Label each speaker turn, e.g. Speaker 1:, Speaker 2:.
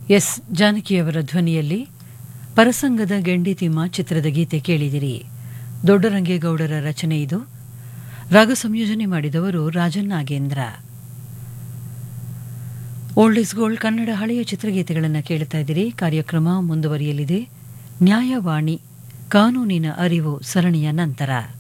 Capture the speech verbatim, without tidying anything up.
Speaker 1: S ಜಾನಕಿಯವರ ಧ್ವನಿಯಲ್ಲಿ ಪರಸಂಗದ ಗೆಂಡಿತಿಮ್ಮ ಚಿತ್ರದ ಗೀತೆ ಕೇಳಿದಿರಿ. ದೊಡ್ಡರಂಗೇಗೌಡರ ರಚನೆ ಇದು. ರಾಗ ಸಂಯೋಜನೆ ಮಾಡಿದವರು Rajan Nagendra. Old is gold Kannada ಹಳೆಯ ಚಿತ್ರಗೀತೆಗಳನ್ನು ಕೇಳುತ್ತಾ ಇದ್ದೀರಿ. ಕಾರ್ಯಕ್ರಮ ಮುಂದುವರಿಯಲಿದೆ. ನ್ಯಾಯವಾಣಿ ಕಾನೂನಿನ ಅರಿವು ಸರಣಿಯ ನಂತರ